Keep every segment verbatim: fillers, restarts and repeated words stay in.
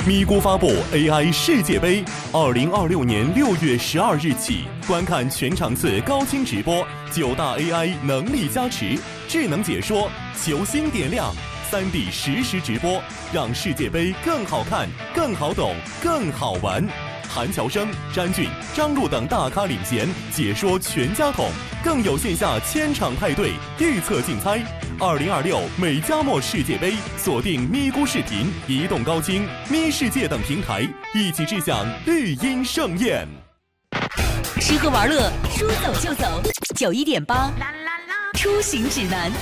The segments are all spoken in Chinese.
咪咕发布 A I 世界杯，二零二六年六月十二日起，观看全场次高清直播，九大 A I 能力加持，智能解说，球星点亮，三 D 实时直播，让世界杯更好看、更好懂、更好玩。韩乔生、詹俊、张璐等大咖领衔，解说全家桶，更有线下千场派对、预测竞猜。二零二六美加墨世界杯，锁定咪咕视频、移动高清、咪世界等平台，一起志向绿茵盛宴。 吃喝玩乐，说走就走。九一点八，出行指南。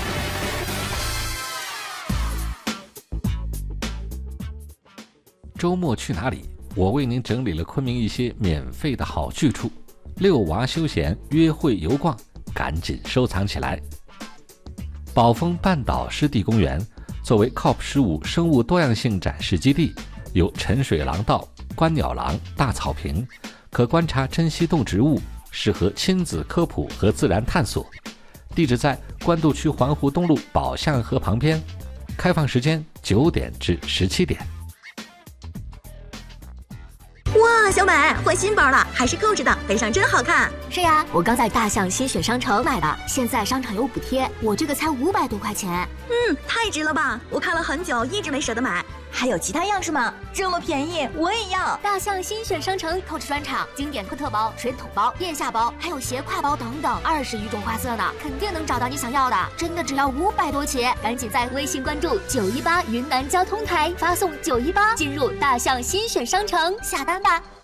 周末去哪里？我为您整理了昆明一些免费的好去处，遛娃休闲、约会游逛，赶紧收藏起来。宝丰半岛湿地公园作为 C O P 十五 生物多样性展示基地，有沉水廊道、观鸟廊、大草坪，可观察珍稀动植物，适合亲子科普和自然探索。地址在官渡区环湖东路宝象河旁边，开放时间九点至十七点。 哇，小美换新包了，还是购置的，背上真好看。 是呀，我刚在大象新选商城买的，现在商场有补贴，我这个才五百多块钱。 嗯，太值了吧！我看了很久，一直没舍得买。 还有其他样式吗？这么便宜，我也要！ 大象新选商城购置专场，经典科特包、水桶包、腋下包，还有斜挎包等等，二十余种花色呢，肯定能找到你想要的。真的只要五百多起，赶紧在微信关注九一八云南交通台，发送九一八进入大象新选商城下单吧。